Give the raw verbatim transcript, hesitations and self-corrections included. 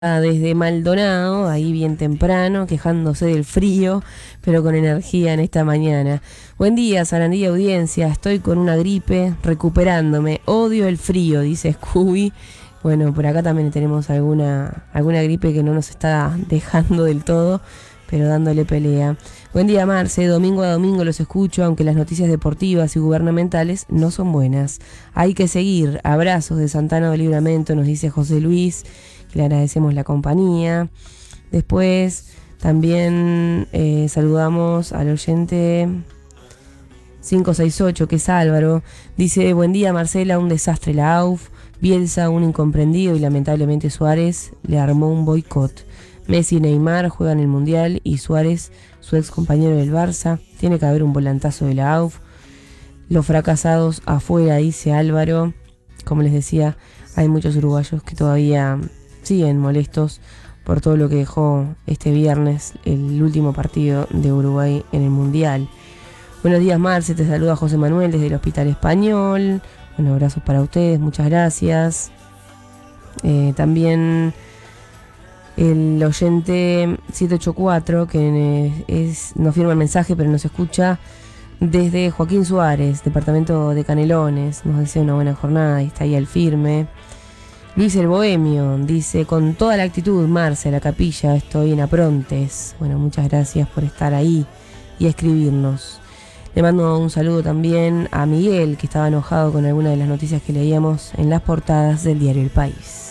Desde Maldonado, ahí bien temprano, quejándose del frío, pero con energía en esta mañana. Buen día, Sarandí audiencia, estoy con una gripe, recuperándome, odio el frío, dice Scooby. Bueno, por acá también tenemos alguna, alguna gripe que no nos está dejando del todo, pero dándole pelea. Buen día, Marce, domingo a domingo los escucho, aunque las noticias deportivas y gubernamentales no son buenas. Hay que seguir, abrazos de Santana de Libramento, nos dice José Luis. Le agradecemos la compañía. Después también eh, saludamos al oyente cinco seis ocho, que es Álvaro. Dice, buen día Marcela, un desastre la A U F. Bielsa, un incomprendido, y lamentablemente Suárez le armó un boicot. Messi y Neymar juegan el Mundial y Suárez, su ex compañero del Barça. Tiene que haber un volantazo de la A U F. Los fracasados afuera, dice Álvaro. Como les decía, hay muchos uruguayos que todavía siguen molestos por todo lo que dejó este viernes el último partido de Uruguay en el Mundial. Buenos días, Marce, te saluda José Manuel desde el Hospital Español. Bueno, abrazos para ustedes, muchas gracias. Eh, también el oyente siete ocho cuatro, que es, nos firma el mensaje pero nos escucha desde Joaquín Suárez, departamento de Canelones, nos desea una buena jornada y está ahí al firme. Luis el Bohemio dice, con toda la actitud, Marce, a la capilla, estoy en Aprontes. Bueno, muchas gracias por estar ahí y escribirnos. Le mando un saludo también a Miguel, que estaba enojado con alguna de las noticias que leíamos en las portadas del diario El País.